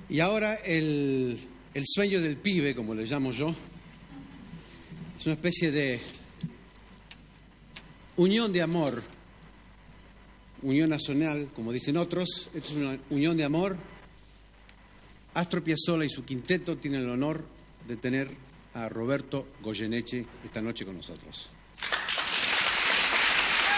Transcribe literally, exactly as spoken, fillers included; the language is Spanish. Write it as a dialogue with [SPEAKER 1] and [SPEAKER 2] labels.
[SPEAKER 1] Y ahora el, el sueño del pibe, como le llamo yo, es una especie de unión de amor, unión nacional, como dicen otros. Es una unión de amor. Astor Piazzolla y su quinteto tienen el honor de tener a Roberto Goyeneche esta noche con nosotros.